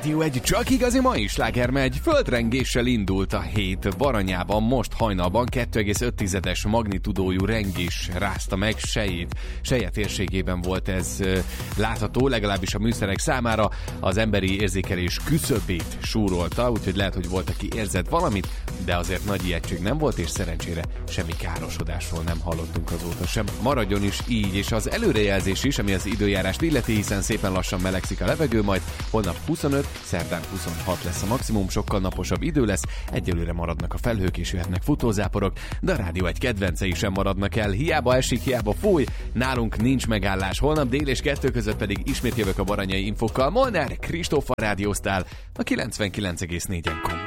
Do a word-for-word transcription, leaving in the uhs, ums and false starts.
Rádió egy csak igazi mai sláger megy. Földrengéssel indult a hét Baranyában, most hajnalban kettő egész öt magnitudójú rengés rázta meg Sejét. Seje térségében volt ez uh, látható, legalábbis a műszerek számára az emberi érzékelés küszöbét súrolta, úgyhogy lehet, hogy volt, aki érzett valamit, de azért nagy ijegység nem volt, és szerencsére semmi károsodásról nem hallottunk azóta sem. Maradjon is így, és az előrejelzés is, ami az időjárást illeti, hiszen szépen lassan melegszik a levegő, majd holnap huszonöt, szerdán huszonhat lesz a maximum, sokkal naposabb idő lesz, egyelőre maradnak a felhők és jöhetnek futózáporok, de a rádió egy kedvencei sem maradnak el, hiába esik, hiába fúj, nálunk nincs megállás, holnap dél és kettő között pedig ismét jövök a baranyai infokkal. Molnár Kristóffal rádióztál a kilencvenkilenc egész négyen.